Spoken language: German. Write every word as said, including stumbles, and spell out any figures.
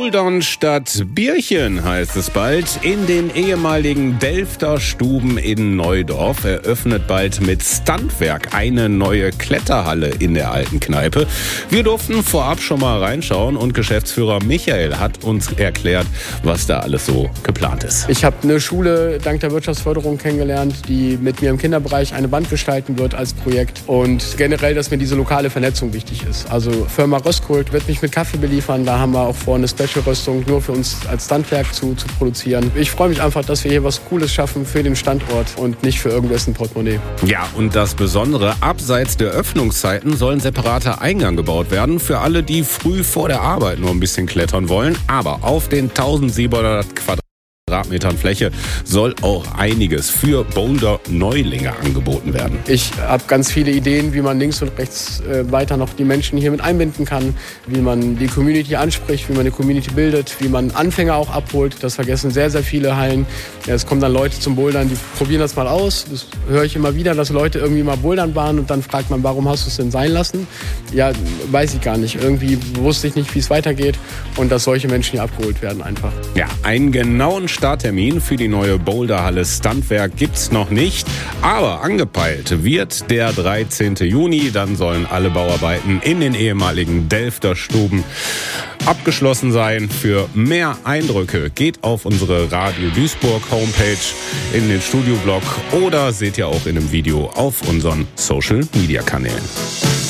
Bouldern statt Bierchen heißt es bald. In den ehemaligen Delfter Stuben in Neudorf eröffnet bald mit Stuntwerk eine neue Kletterhalle in der alten Kneipe. Wir durften vorab schon mal reinschauen und Geschäftsführer Michael hat uns erklärt, was da alles so geplant ist. Ich habe eine Schule dank der Wirtschaftsförderung kennengelernt, die mit mir im Kinderbereich eine Wand gestalten wird als Projekt. Und generell, dass mir diese lokale Vernetzung wichtig ist. Also Firma Röstkult wird mich mit Kaffee beliefern. Da haben wir auch vor, eine Special-Röstung nur für uns als Standwerk zu, zu produzieren. Ich freue mich einfach, dass wir hier was Cooles schaffen für den Standort und nicht für irgendwessen Portemonnaie. Ja, und das Besondere, abseits der Öffnungszeiten soll ein separater Eingang gebaut werden für alle, die früh vor der Arbeit nur ein bisschen klettern wollen. Aber auf den eintausendsiebenhundert Quadratmetern Fläche soll auch einiges für Boulder-Neulinge angeboten werden. Ich habe ganz viele Ideen, wie man links und rechts äh, weiter noch die Menschen hier mit einbinden kann, wie man die Community anspricht, wie man eine Community bildet, wie man Anfänger auch abholt. Das vergessen sehr, sehr viele Hallen. Ja, es kommen dann Leute zum Bouldern, die probieren das mal aus. Das höre ich immer wieder, dass Leute irgendwie mal bouldern waren und dann fragt man, warum hast du es denn sein lassen? Ja, weiß ich gar nicht. Irgendwie wusste ich nicht, wie es weitergeht und dass solche Menschen hier abgeholt werden einfach. Ja, einen genauen Starttermin für die neue Boulderhalle Stuntwerk gibt's noch nicht, aber angepeilt wird der dreizehnten Juni. Dann sollen alle Bauarbeiten in den ehemaligen Delfter Stuben abgeschlossen sein. Für mehr Eindrücke geht auf unsere Radio Duisburg Homepage in den Studioblog oder seht ihr auch in einem Video auf unseren Social Media Kanälen.